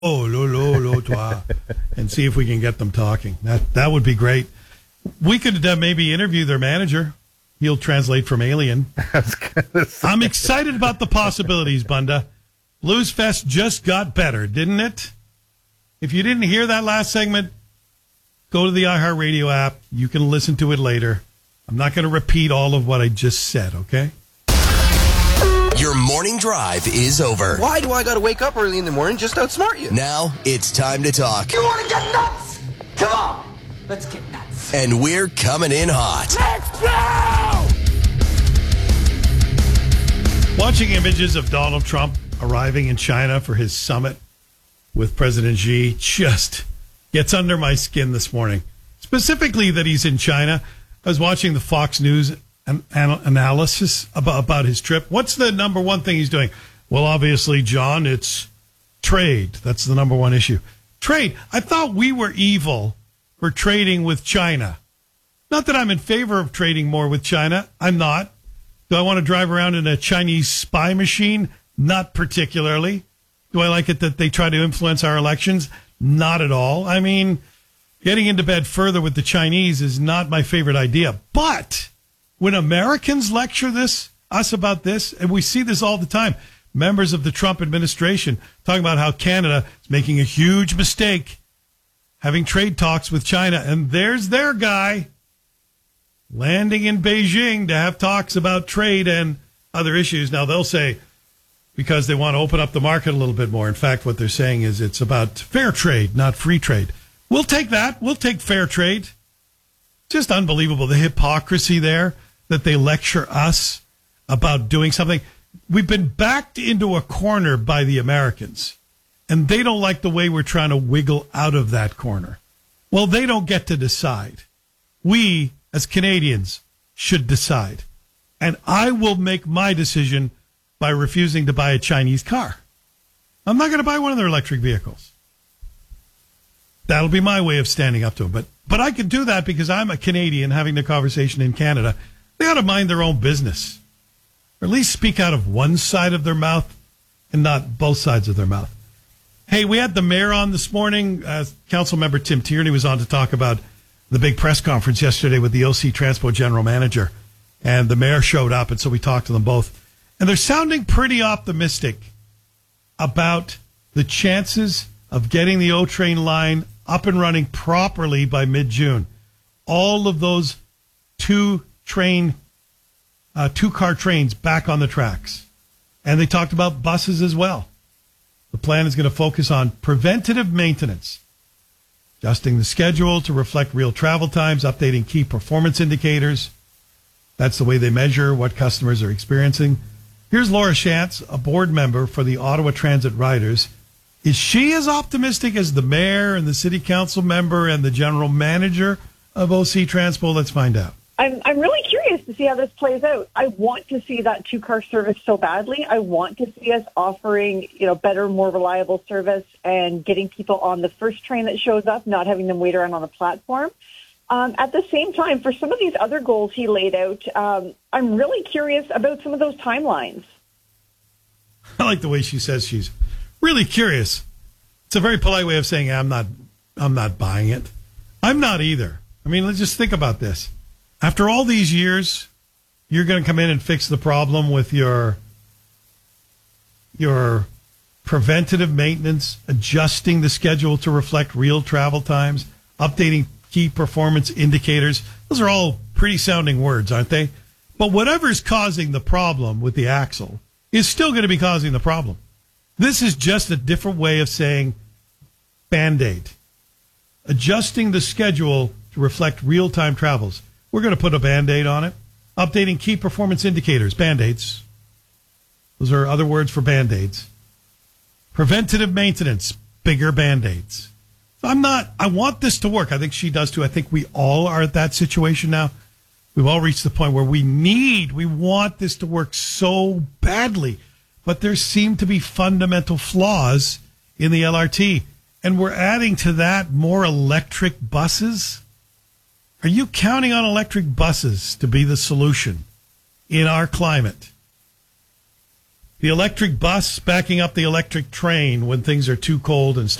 toi, and see if we can get them talking. That would be great. We could maybe interview their manager. He'll translate from Alien. I'm excited about the possibilities, Bunda. Blues Fest just got better, didn't it? If you didn't hear that last segment, go to the iHeartRadio app. You can listen to it later. I'm not going to repeat all of what I just said, okay? Your morning drive is over. Why do I got to wake up early in the morning just to outsmart you? Now it's time to talk. You want to get nuts? Come on, let's get nuts. And we're coming in hot. Let's go! Watching images of Donald Trump arriving in China for his summit with President Xi just gets under my skin this morning. Specifically that he's in China. I was watching the Fox News analysis about his trip. What's the number one thing he's doing? Well, obviously, John, it's trade. That's the number one issue. Trade. I thought we were evil for trading with China. Not that I'm in favor of trading more with China. I'm not. Do I want to drive around in a Chinese spy machine? Not particularly. Do I like it that they try to influence our elections? Not at all. I mean, getting into bed further with the Chinese is not my favorite idea. But when Americans lecture us about this, and we see this all the time, members of the Trump administration talking about how Canada is making a huge mistake having trade talks with China, and there's their guy landing in Beijing to have talks about trade and other issues. Now, they'll say because they want to open up the market a little bit more. In fact, what they're saying is it's about fair trade, not free trade. We'll take that. We'll take fair trade. Just unbelievable, the hypocrisy there, that they lecture us about doing something. We've been backed into a corner by the Americans, and they don't like the way we're trying to wiggle out of that corner. Well, they don't get to decide. We, as Canadians, should decide. And I will make my decision by refusing to buy a Chinese car. I'm not going to buy one of their electric vehicles. That'll be my way of standing up to them. But I can do that because I'm a Canadian having the conversation in Canada. They ought to mind their own business. Or at least speak out of one side of their mouth and not both sides of their mouth. Hey, we had the mayor on this morning. Council member Tim Tierney was on to talk about the big press conference yesterday with the OC Transpo general manager. And the mayor showed up, and so we talked to them both. And they're sounding pretty optimistic about the chances of getting the O-Train line up and running properly by mid-June. All of those two-car trains back on the tracks. And they talked about buses as well. The plan is going to focus on preventative maintenance, adjusting the schedule to reflect real travel times, updating key performance indicators. That's the way they measure what customers are experiencing. Here's Laura Shantz, a board member for the Ottawa Transit Riders. Is she as optimistic as the mayor and the city council member and the general manager of OC Transpo? Let's find out. I'm really curious to see how this plays out. I want to see that two-car service so badly. I want to see us offering, better, more reliable service and getting people on the first train that shows up, not having them wait around on the platform. At the same time, for some of these other goals he laid out, I'm really curious about some of those timelines. I like the way she says she's really curious. It's a very polite way of saying I'm not buying it. I'm not either. I mean, let's just think about this. After all these years, you're going to come in and fix the problem with your preventative maintenance, adjusting the schedule to reflect real travel times, updating key performance indicators. Those are all pretty sounding words, aren't they? But whatever's causing the problem with the axle is still going to be causing the problem. This is just a different way of saying Band-Aid. Adjusting the schedule to reflect real-time travels. We're going to put a Band-Aid on it. Updating key performance indicators, Band-Aids. Those are other words for Band-Aids. Preventative maintenance, bigger Band-Aids. I want this to work. I think she does too. I think we all are at that situation now. We've all reached the point where we want this to work so badly. But there seem to be fundamental flaws in the LRT. And we're adding to that more electric buses. Are you counting on electric buses to be the solution in our climate? the electric bus backing up the electric train when things are too cold and